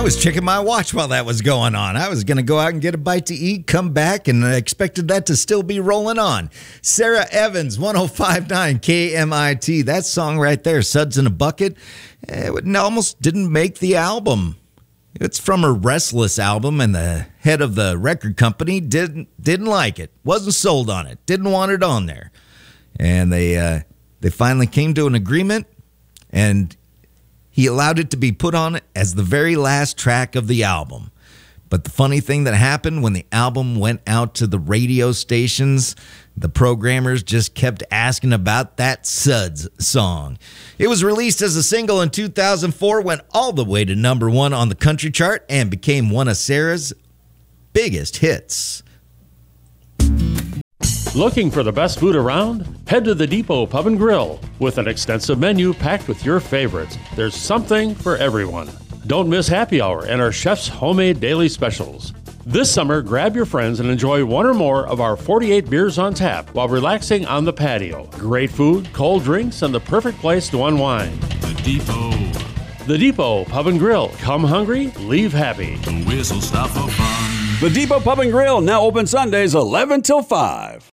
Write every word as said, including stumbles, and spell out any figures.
was checking my watch while that was going on. I was going to go out and get a bite to eat, come back, and I expected that to still be rolling on. Sarah Evans, one oh five point nine K M I T. That song right there, Suds in a Bucket, it almost didn't make the album. It's from her Restless album, and the head of the record company didn't didn't like it, wasn't sold on it, didn't want it on there. And they uh, they finally came to an agreement, and he allowed it to be put on as the very last track of the album. But the funny thing that happened when the album went out to the radio stations, the programmers just kept asking about that Suds song. It was released as a single in two thousand four, went all the way to number one on the country chart, and became one of Sarah's biggest hits. Looking for the best food around? Head to the Depot Pub and Grill. With an extensive menu packed with your favorites, there's something for everyone. Don't miss happy hour and our chef's homemade daily specials. This summer, grab your friends and enjoy one or more of our forty-eight beers on tap while relaxing on the patio. Great food, cold drinks, and the perfect place to unwind. The Depot. The Depot Pub and Grill. Come hungry, leave happy. The whistle stop for fun. The Depot Pub and Grill, now open Sundays eleven till five.